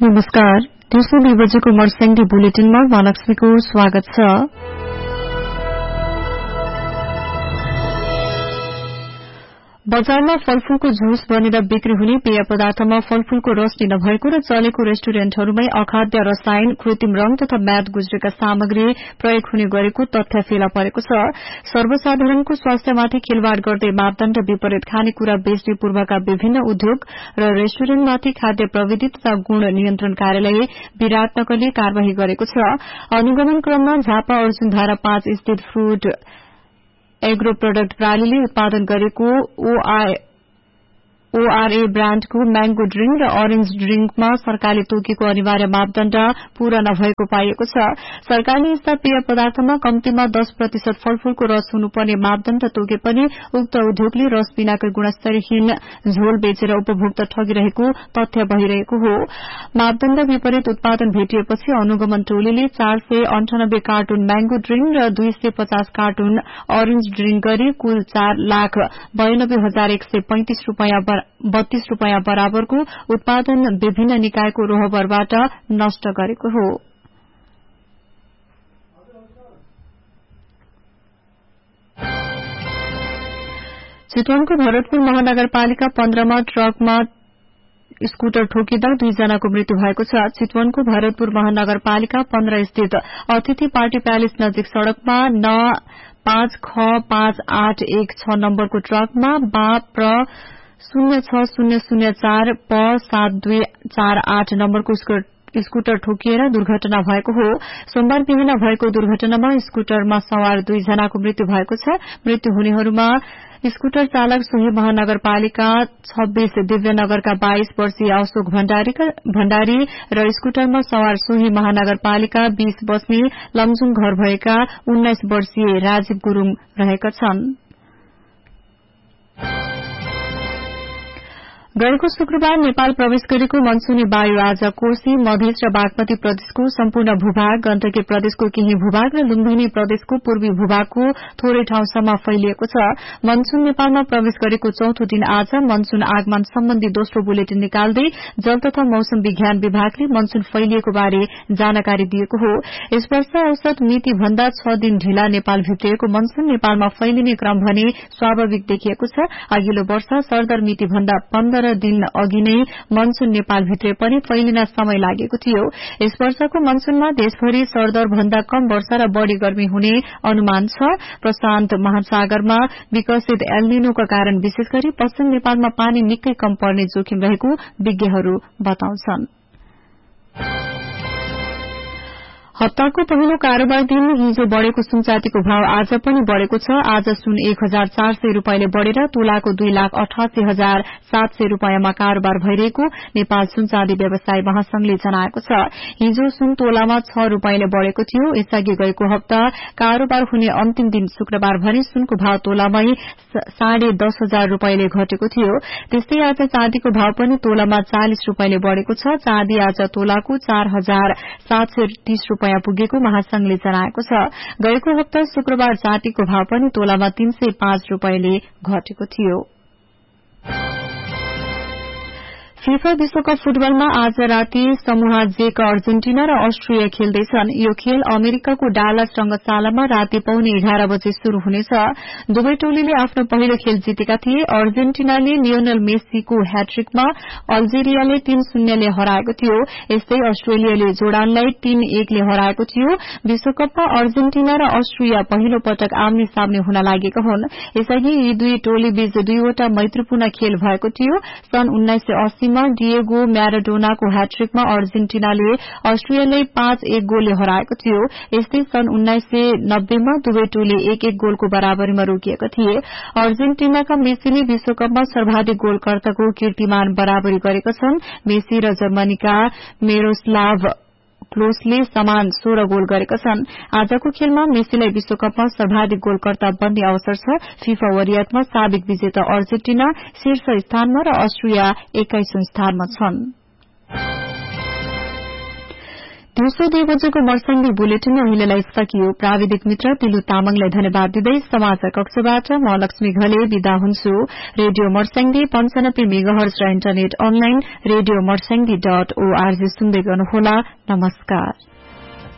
नमस्कार, दिउँसो 2 बजेको मर्स्याङ्गी बुलेटिनमा महालक्ष्मीको स्वागत छ। बजारमा फलफूलको जुस बनेर बिक्री हुने पेय पदार्थमा फलफूलको रस नभएको र चलेको रेस्टुरेन्टहरूमै अखाद्य रसायन, कृत्रिम रंग तथा म्याद गुज्रेका सामग्री प्रयोग हुने गरेको तथ्य फेला परेको छ। सर्वसाधारणको स्वास्थ्यमाथि खेलवाड़ गर्दै मापदण्ड विपरीत खानेकुरा बेच्ने पूर्वका विभिन्न उद्योग र रेस्टुरेन्टमाथि खाद्य प्रविधि तथा गुण नियन्त्रण कार्यालय विराटनगरले कार्यवाही गरेको छ। अनुगमन क्रममा झापा अर्जुनधारा 5 स्थित फूड एग्रो प्रोडक्ट प्रालीले उत्पादन गरेको ओआरए ब्राण्डको म्याङ्गो ड्रिंक र अरेन्ज ड्रिंकमा सरकारले तोकेको अनिवार्य मापदण्ड पूरा नभएको पाइएको छ। सरकारले यस्ता पेय पदार्थमा कम्तीमा 10% फलफूलको रस हुनुपर्ने मापदण्ड तोके पनि उक्त उद्योगले रस बिनाकै गुणस्तरहीन झोल बेचेर उपभोक्ता ठगिरहेको तथ्य भइरहेको हो। मापदण्ड विपरीत उत्पादन भेटिएपछि अनुगमन टोलीले 498 कार्टुन म्याङ्गो ड्रिंक र 250 कार्टुन अरेन्ज ड्रिंक गरी कुल 4,92,135 32 रूपियाँ बराबरको उत्पादन विभिन्न निकायको रोहबरबाट नष्ट गरेको हो। चितवनको भरतपुर महानगरपालिका 15 मा ट्रकमा स्कूटर ठोकिँदा 2 जनाको मृत्यु भएको छ। चितवनको भरतपुर महानगरपालिका 15 स्थित अतिथि पार्टी प्यालेस नजिक सड़कमा न 56581 नम्बरको ट्रकमा बाप्र 06004 प 7248 नम्बरको स्कूटर ठोकिएर दुर्घटना भएको हो। सोमबार बिहान भएको दुर्घटनामा स्कूटरमा सवार 2 जनाको मृत्यु भएको छ। मृत्यु हुनेहरूमा स्कूटर चालक सोही महानगरपालिका 26 दिव्यनगरका 22 वर्षीय अशोक भण्डारी र स्कूटरमा सवार सोही महानगरपालिका 20 बस्ने लमजुङ घर भएका 19 वर्षीय राजीव गुरूङ रहेका छन्। गएको शुक्रबार नेपाल प्रवेश गरेको मनसूनी वायु आज कोशी, मधेस र बागमती प्रदेशको सम्पूर्ण भूभाग, गण्डकी प्रदेशको केही भूभाग र लुम्बिनी प्रदेशको पूर्वी भूभागको थोरै ठाउँसम्म फैलिएको छ। मनसून नेपालमा प्रवेश गरेको चौथो दिन आज मनसून आगमन सम्बन्धी दोस्रो बुलेटिन निकाल्दै जल तथा मौसम विज्ञान विभागले मनसून फैलिएको बारे जानकारी दिएको हो। यस वर्ष औसत मिति भन्दा 6 दिन ढिला नेपाल भित्रिएको मनसून नेपालमा फैलिने क्रम भने स्वाभाविक देखिएको छ। अघिल्लो वर्ष सरदर मिति भन्दा 15 दिन अघि नै मनसून नेपाल भित्रे पनि फैलिन समय लागेको थियो। यस वर्षको मनसूनमा देशभरि सरदर भन्दा कम वर्षा र बढ़ी गर्मी हुने अनुमान छ। प्रशान्त महासागरमा विकसित एल निनोका कारण विशेष गरी पश्चिम नेपालमा पानी निकै कम पर्ने जोखिम रहेको विज्ञहरू बताउँछन्। हप्ताको पहिलो कारोबार दिन हिजो बढ़ेको सुनचाँदीको भाव आज पनि बढ़ेको छ। आज सुन 1400 रूपियाँले बढ़ेर तोलाको 2,88,700 रूपियाँमा कारोबार भइरहेको नेपाल सुनचाँदी व्यवसाय महासंघले जनाएको छ। हिजो सुन तोलामा 6 रूपियाँले बढ़ेको थियो। यसअघि गएको हप्ता कारोबार हुने अन्तिम दिन शुक्रबार भने सुनको भाव तोलामै 10,500 रूपियाँले घटेको थियो। त्यस्तै आज चाँदीको भाव पनि तोलामा 40 रूपियाँले बढ़ेको छ। चाँदी आज तोलाको 4,730 रूपियाँ पुगेको महासंघले जनाएको छ। गएको हप्ता शुक्रबार चाँदीको भाव पनि तोलामा 305 रूपियाँले घटेको थियो। फिफा विश्वकप फुटबलमा आज राति समूह जेका अर्जेन्टिना र अस्ट्रिया खेल्दैछन्। यो खेल अमेरिकाको डालस रंगशालामा राति 11:30 बजे शुरू हुनेछ। दुवै टोलीले आफ्नो पहिलो खेल जितेका थिए। अर्जेन्टिनाले लियोनल मेसीको ह्याट्रिकमा अल्जेरियाले 3-0 ले हराएको थियो। यस्तै अस्ट्रेलियाले जोर्डानलाई 3-1 ले हराएको थियो। विश्वकपमा अर्जेन्टिना र अस्ट्रिया पहिलो पटक आम्ने सामने हुन लागेका हुन्। यसअघि यी दुई टोली बीच 2वटा मैत्रीपूर्ण खेल भएको थियो। सन् 1980 डिएगो म्याराडोनाको ह्याट्रिकमा अर्जेन्टिनाले अस्ट्रियालाई 5-1 गोलले हराएको थियो। यस्तै सन् 1990 मा दुवै टोली 1-1 गोलको बराबरीमा रोकिएका थिए। अर्जेन्टिनाका मेसीले विश्वकपमा सर्वाधिक गोलकर्ताको कीर्तिमान बराबरी गरेका छन्। मेसी र जर्मनीका मिरोस्लाभ क्लोसले समान 16 गोल गरेका छन्। आजको खेलमा मेसीलाई विश्वकपमा सर्वाधिक गोलकर्ता बन्ने अवसर छ। फिफा वरियतमा साबिक विजेता अर्जेन्टिना शीर्ष स्थानमा र अस्ट्रिया 21औं स्थानमा छन्। दिउँसो 2 बजेको मर्स्याङ्गी बुलेटिन अहिलेलाई सकियो। प्राविधिक मित्र तिलु तामाङलाई धन्यवाद दिँदै समाचार कक्षबाट म लक्ष्मी घले विदा हुन्छु। रेडियो मर्स्याङ्गी 95 मेगाहर्ज र इन्टरनेट अनलाइन रेडियो मर्स्याङ्गी.org सुन्दै गर्नुहोला। नमस्कार।